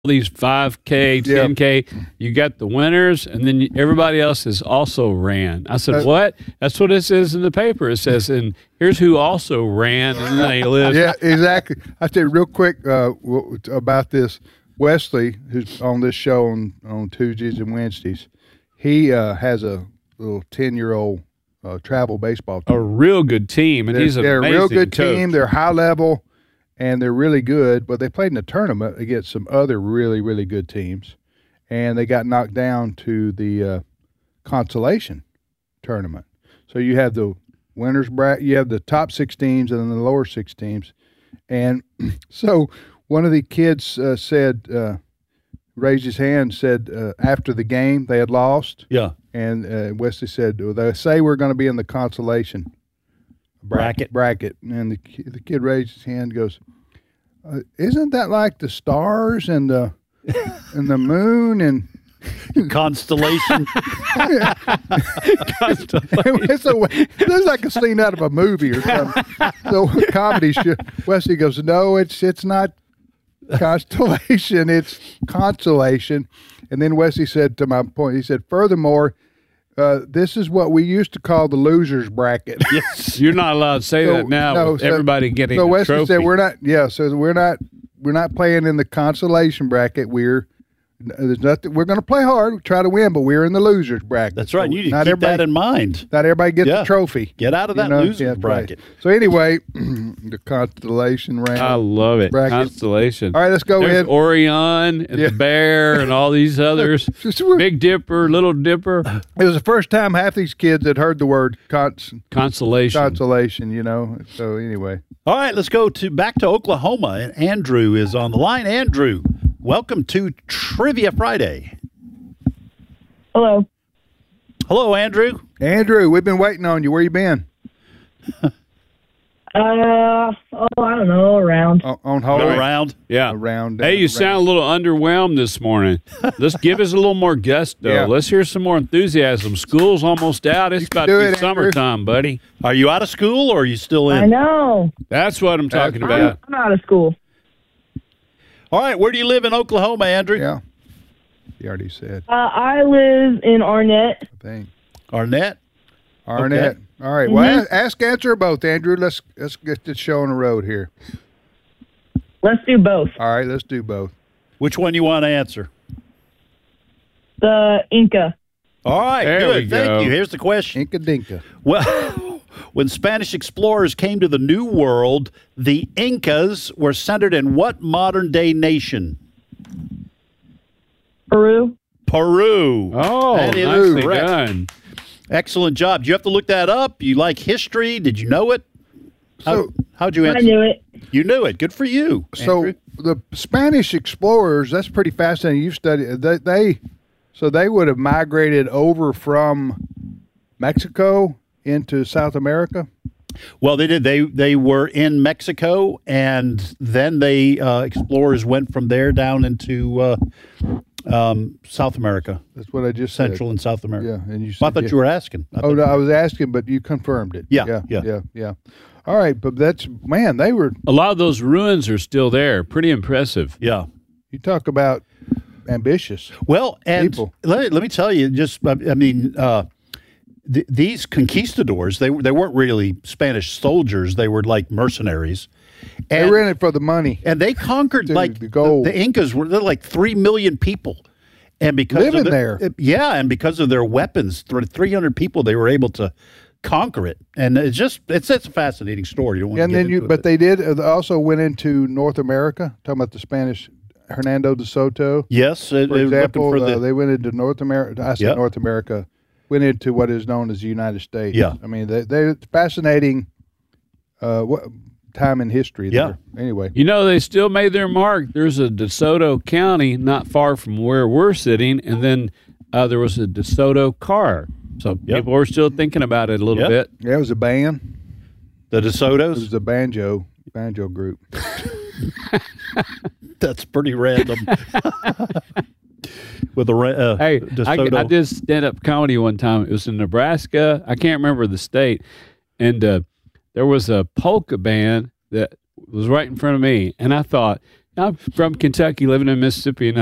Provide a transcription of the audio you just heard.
these 5K, 10K. You got the winners, and then everybody else has also ran. I said, what? That's what it says in the paper. It says, and here's who also ran, and then they live. Yeah, exactly. I tell you real quick about this. Wesley, who's on this show on Tuesdays and Wednesdays, he has a little 10-year-old travel baseball team. A real good team, and they're a real good coach. team. They're high level, and they're really good. But they played in a tournament against some other really, really good teams, and they got knocked down to the consolation tournament. So you have the winners bracket, you have the top 6 teams, and then the lower 6 teams. And so one of the kids raised his hand, said after the game they had lost. Yeah. And Wesley said, well, they say we're going to be in the consolation bracket. And the kid raised his hand and goes, isn't that like the stars and the and the moon and constellation? It's like a scene out of a movie or something. So comedy show. Wesley goes, no, it's not constellation, it's consolation. And then Wesley said, to my point, he said, furthermore, this is what we used to call the losers bracket. Yes, you're not allowed to say that now. No, with everybody getting so a Wesley trophy. said we're not playing in the consolation bracket. There's nothing. We're going to play hard, try to win, but we're in the losers bracket. That's right. So You need to keep that in mind. Not everybody gets the trophy. Get out of that losers bracket. Right. So anyway, the constellation round. I love it. Bracket. Constellation. All right, let's go There's in. Orion and the Bear and all these others. Big Dipper, Little Dipper. It was the first time half these kids had heard the word consolation. Consolation, So anyway. All right, let's go back to Oklahoma. And Andrew is on the line. Andrew, welcome to Trivia Friday. Hello. Hello, Andrew. Andrew, we've been waiting on you. Where you been? I don't know, around. On hold? Around? Yeah. Around. Hey, you sound a little underwhelmed this morning. Let's give us a little more gusto. Yeah. Let's hear some more enthusiasm. School's almost out. It's about to be summertime, buddy. Are you out of school or are you still in? I know. That's what I'm talking about. I'm out of school. All right, where do you live in Oklahoma, Andrew? Yeah. He already said. I live in Arnett. I think. Arnett? Arnett. Okay. All right. Well, answer both, Andrew. Let's get this show on the road here. Let's do both. All right, let's do both. Which one you want to answer? The Inca. All right, There good. we go. Thank you. Here's the question. Inca Dinka. Well, when Spanish explorers came to the New World, the Incas were centered in what modern-day nation? Peru. Peru. Oh, That is nicely correct. done. Excellent job. Do you have to look that up? You like history? Did you know it? How'd you answer? I knew it. You knew it. Good for you, So Andrew. the Spanish explorers, that's pretty fascinating. You've studied they would have migrated over from Mexico into South America. Well, they did. They were in Mexico, and then they explorers went from there down into South America. That's what I just Central said. and South America. Yeah, and you Well, said I thought you were asking. Oh, no, I was asking, but you confirmed it. Yeah. Yeah. All right, but they were. A lot of those ruins are still there. Pretty impressive. Yeah. You talk about ambitious. Well, and People. let me tell you, these conquistadors, they weren't really Spanish soldiers. They were like mercenaries. They were in it for the money. And they conquered The gold. the Incas they're like 3 million people. And because Living of there. Yeah, and because of their weapons, 300 people, they were able to conquer it. And it's a fascinating story. You don't want And to get then into but they did also went into North America. Talking about the Spanish Hernando de Soto. Yes, For they were example, looking for they went into North America. I said Yep. North America. Went into what is known as the United States. Yeah. I mean, they're fascinating. Time in history. Yeah. There. Anyway. They still made their mark. There's a DeSoto County not far from where we're sitting, and then there was a DeSoto car. So people are still thinking about it a little bit. Yeah, it was a band. the It DeSotos. was a banjo group. That's pretty random. With a Hey, DeSoto. I did stand-up comedy one time. It was in Nebraska. I can't remember the state. And there was a polka band that was right in front of me. And I thought, I'm from Kentucky, living in Mississippi, and